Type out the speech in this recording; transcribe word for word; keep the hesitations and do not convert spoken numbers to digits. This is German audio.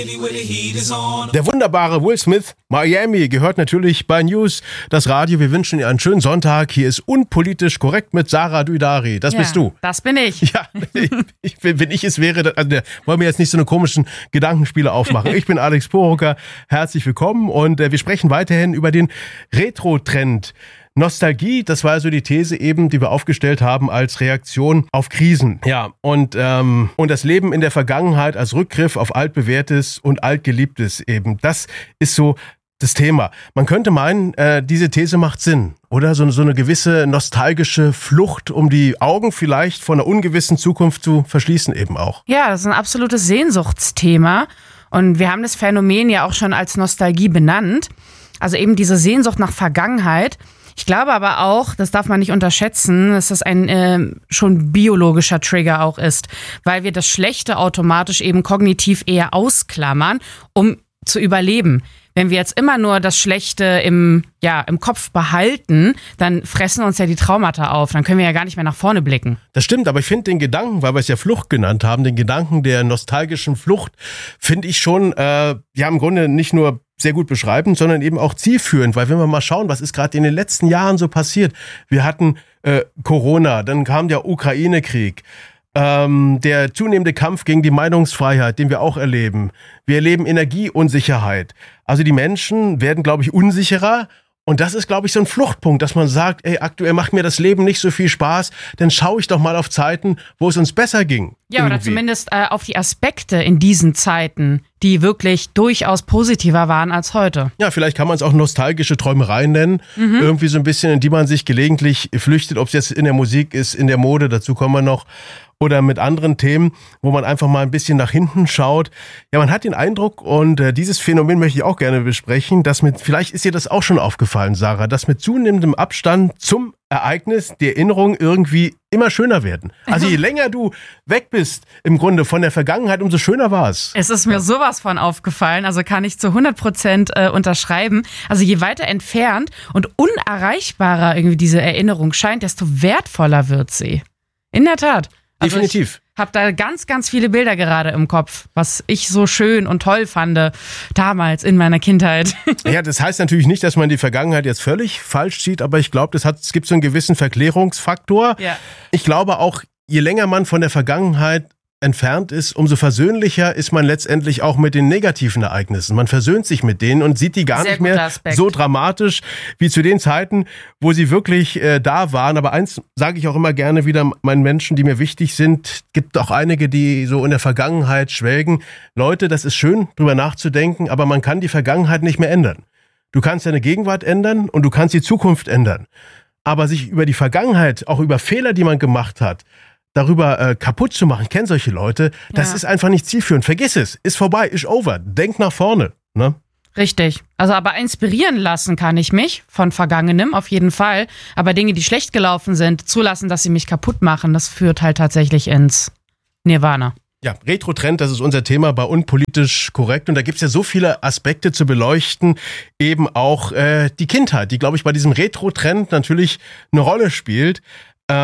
Der wunderbare Will Smith, Miami, gehört natürlich bei News, das Radio. Wir wünschen Ihnen einen schönen Sonntag. Hier ist Unpolitisch Korrekt mit Sarah Düdari. Das ja, bist du. Das bin ich. Ja, ich, wenn ich es wäre, also wollen wir jetzt nicht so eine komischen Gedankenspiele aufmachen. Ich bin Alex Porucker. Herzlich willkommen und äh, wir sprechen weiterhin über den Retro-Trend. Nostalgie, das war also die These eben, die wir aufgestellt haben als Reaktion auf Krisen. Ja, und ähm, und das Leben in der Vergangenheit als Rückgriff auf altbewährtes und altgeliebtes eben. Das ist so das Thema. Man könnte meinen, äh, diese These macht Sinn, oder? So, so eine gewisse nostalgische Flucht, um die Augen vielleicht vor einer ungewissen Zukunft zu verschließen eben auch. Ja, das ist ein absolutes Sehnsuchtsthema. Und wir haben das Phänomen ja auch schon als Nostalgie benannt. Also eben diese Sehnsucht nach Vergangenheit. Ich glaube aber auch, das darf man nicht unterschätzen, dass das ein äh, schon biologischer Trigger auch ist, weil wir das Schlechte automatisch eben kognitiv eher ausklammern, um zu überleben. Wenn wir jetzt immer nur das Schlechte im, ja, im Kopf behalten, dann fressen uns ja die Traumata auf. Dann können wir ja gar nicht mehr nach vorne blicken. Das stimmt, aber ich finde den Gedanken, weil wir es ja Flucht genannt haben, den Gedanken der nostalgischen Flucht, finde ich schon, äh, ja im Grunde nicht nur sehr gut beschreibend, sondern eben auch zielführend. Weil wenn wir mal schauen, was ist gerade in den letzten Jahren so passiert. Wir hatten äh, Corona, dann kam der Ukraine-Krieg. Ähm, der zunehmende Kampf gegen die Meinungsfreiheit, den wir auch erleben. Wir erleben Energieunsicherheit. Also die Menschen werden, glaube ich, unsicherer. Und das ist, glaube ich, so ein Fluchtpunkt, dass man sagt, ey, aktuell macht mir das Leben nicht so viel Spaß, dann schaue ich doch mal auf Zeiten, wo es uns besser ging. Ja, irgendwie. Oder zumindest äh, auf die Aspekte in diesen Zeiten, die wirklich durchaus positiver waren als heute. Ja, vielleicht kann man es auch nostalgische Träumerei nennen. Mhm. Irgendwie so ein bisschen, in die man sich gelegentlich flüchtet, ob es jetzt in der Musik ist, in der Mode, dazu kommen wir noch. Oder mit anderen Themen, wo man einfach mal ein bisschen nach hinten schaut. Ja, man hat den Eindruck, und äh, dieses Phänomen möchte ich auch gerne besprechen, dass mit, vielleicht ist dir das auch schon aufgefallen, Sarah, dass mit zunehmendem Abstand zum Ereignis die Erinnerungen irgendwie immer schöner werden. Also je länger du weg bist, im Grunde von der Vergangenheit, umso schöner war es. Es ist mir sowas von aufgefallen, also kann ich zu hundert Prozent äh, unterschreiben. Also je weiter entfernt und unerreichbarer irgendwie diese Erinnerung scheint, desto wertvoller wird sie. In der Tat. Also definitiv. Ich habe da ganz, ganz viele Bilder gerade im Kopf, was ich so schön und toll fand damals in meiner Kindheit. Ja, das heißt natürlich nicht, dass man die Vergangenheit jetzt völlig falsch sieht, aber ich glaube, das hat, es gibt so einen gewissen Verklärungsfaktor. Ja. Ich glaube auch, je länger man von der Vergangenheit entfernt ist, umso versöhnlicher ist man letztendlich auch mit den negativen Ereignissen. Man versöhnt sich mit denen und sieht die gar Sehr nicht mehr Aspekt. so dramatisch wie zu den Zeiten, wo sie wirklich äh, da waren. Aber eins sage ich auch immer gerne wieder meinen Menschen, die mir wichtig sind. Gibt auch einige, die so in der Vergangenheit schwelgen. Leute, das ist schön, drüber nachzudenken, aber man kann die Vergangenheit nicht mehr ändern. Du kannst deine Gegenwart ändern und du kannst die Zukunft ändern. Aber sich über die Vergangenheit, auch über Fehler, die man gemacht hat, darüber äh, kaputt zu machen, ich kenne solche Leute, das ja. ist einfach nicht zielführend. Vergiss es, ist vorbei, ist over. Denk nach vorne. Ne? Richtig. Also aber inspirieren lassen kann ich mich von Vergangenem auf jeden Fall. Aber Dinge, die schlecht gelaufen sind, zulassen, dass sie mich kaputt machen, das führt halt tatsächlich ins Nirvana. Ja, Retro-Trend, das ist unser Thema bei Unpolitisch Korrekt. Und da gibt's ja so viele Aspekte zu beleuchten. Eben auch äh, die Kindheit, die, glaube ich, bei diesem Retro-Trend natürlich eine Rolle spielt.